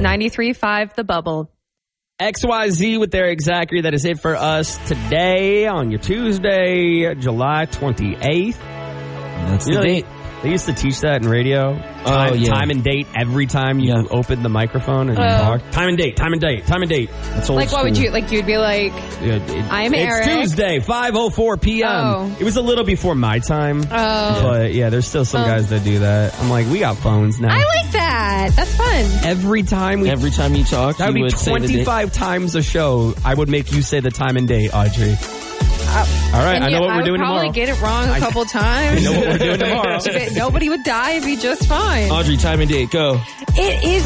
93.5 The Bubble. XYZ with their Exactly. That is it for us today on your Tuesday, July 28th. That's the date. They used to teach that in radio. Time and date every time you open the microphone and you talk. Time and date. That's old Like, school. what would you, like, you'd be like, I'm Eric. It's Tuesday, 5:04 p.m. Oh. It was a little before my time. Oh. But yeah, there's still some guys that do that. I'm like, we got phones now. I like that. That's fun. Every time you talk, that would be 25 times a show. I would make you say the time and date, Audrey. All right, I know what we're doing tomorrow. I would probably get it wrong a couple times. I know what we're doing tomorrow. Nobody would die. It'd be just fine. Audrey, time and date, go. It is